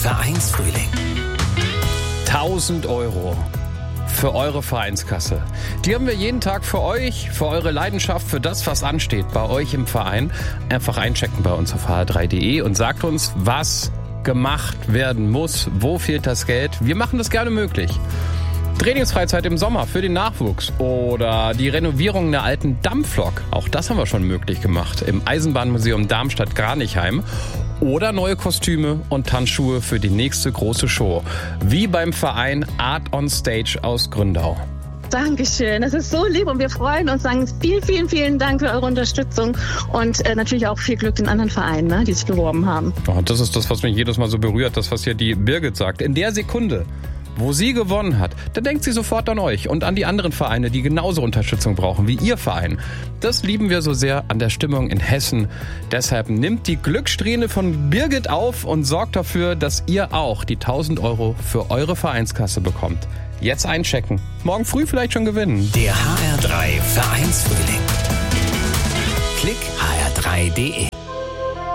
Vereinsfrühling. 1.000 € für eure Vereinskasse. Die haben wir jeden Tag für euch, für eure Leidenschaft, für das, was ansteht bei euch im Verein. Einfach einchecken bei uns auf hr3.de und sagt uns, was gemacht werden muss, wo fehlt das Geld. Wir machen das gerne möglich. Trainingsfreizeit im Sommer für den Nachwuchs oder die Renovierung der alten Dampflok. Auch das haben wir schon möglich gemacht im Eisenbahnmuseum Darmstadt-Kranichheim. Oder neue Kostüme und Tanzschuhe für die nächste große Show. Wie beim Verein Art on Stage aus Gründau. Dankeschön, das ist so lieb und wir freuen uns, sagen vielen, vielen, vielen Dank für eure Unterstützung und natürlich auch viel Glück den anderen Vereinen, die sich beworben haben. Oh, das ist das, was mich jedes Mal so berührt, das, was hier die Birgit sagt. In der Sekunde, wo sie gewonnen hat, da denkt sie sofort an euch und an die anderen Vereine, die genauso Unterstützung brauchen wie ihr Verein. Das lieben wir so sehr an der Stimmung in Hessen. Deshalb nimmt die Glückssträhne von Birgit auf und sorgt dafür, dass ihr auch die 1.000 € für eure Vereinskasse bekommt. Jetzt einchecken. Morgen früh vielleicht schon gewinnen. Der HR3 Vereinsfrühling. Klick hr3.de